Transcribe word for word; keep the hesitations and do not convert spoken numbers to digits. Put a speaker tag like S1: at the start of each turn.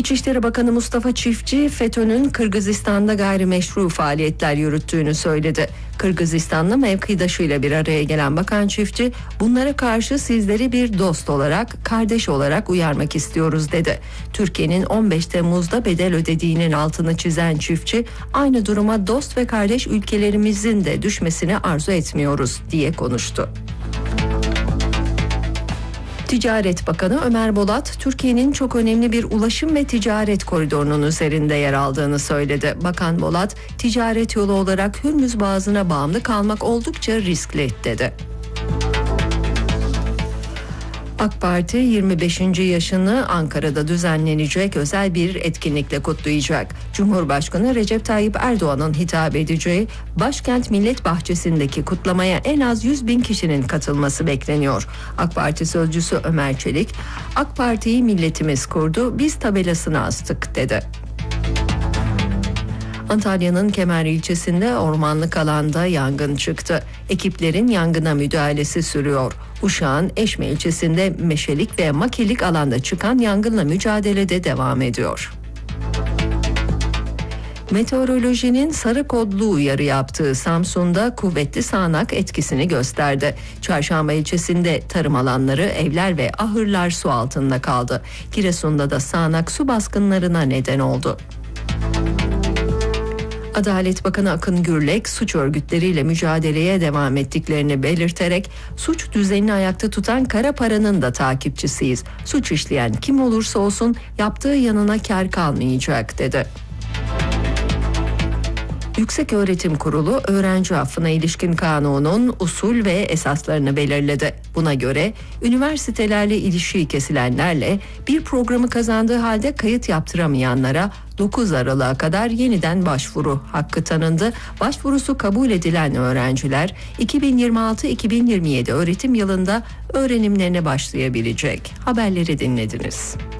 S1: İçişleri Bakanı Mustafa Çiftçi, FETÖ'nün Kırgızistan'da gayrimeşru faaliyetler yürüttüğünü söyledi. Kırgızistanlı mevkidaşıyla bir araya gelen Bakan Çiftçi, bunlara karşı sizleri bir dost olarak, kardeş olarak uyarmak istiyoruz dedi. Türkiye'nin on beş Temmuz'da bedel ödediğinin altını çizen Çiftçi, aynı duruma dost ve kardeş ülkelerimizin de düşmesini arzu etmiyoruz diye konuştu. Ticaret Bakanı Ömer Bolat, Türkiye'nin çok önemli bir ulaşım ve ticaret koridorunun üzerinde yer aldığını söyledi. Bakan Bolat, ticaret yolu olarak Hürmüz Boğazı'na bağımlı kalmak oldukça riskli dedi. AK Parti yirmi beşinci yaşını Ankara'da düzenlenecek özel bir etkinlikle kutlayacak. Cumhurbaşkanı Recep Tayyip Erdoğan'ın hitap edeceği Başkent Millet Bahçesi'ndeki kutlamaya en az yüz bin kişinin katılması bekleniyor. AK Parti sözcüsü Ömer Çelik, "AK Parti'yi milletimiz kurdu, biz tabelasını astık" dedi. Antalya'nın Kemer ilçesinde ormanlık alanda yangın çıktı. Ekiplerin yangına müdahalesi sürüyor. Uşak'ın Eşme ilçesinde meşelik ve makilik alanda çıkan yangınla mücadelede devam ediyor. Meteorolojinin sarı kodlu uyarı yaptığı Samsun'da kuvvetli sağanak etkisini gösterdi. Çarşamba ilçesinde tarım alanları, evler ve ahırlar su altında kaldı. Giresun'da da sağanak su baskınlarına neden oldu. Adalet Bakanı Akın Gürlek, suç örgütleriyle mücadeleye devam ettiklerini belirterek, suç düzenini ayakta tutan kara paranın da takipçisiyiz. Suç işleyen kim olursa olsun yaptığı yanına kar kalmayacak dedi. Yükseköğretim Kurulu öğrenci affına ilişkin kanunun usul ve esaslarını belirledi. Buna göre üniversitelerle ilişiği kesilenlerle bir programı kazandığı halde kayıt yaptıramayanlara dokuz Aralık'a kadar yeniden başvuru hakkı tanındı. Başvurusu kabul edilen öğrenciler iki bin yirmi altı iki bin yirmi yedi öğretim yılında öğrenimlerine başlayabilecek. Haberleri dinlediniz.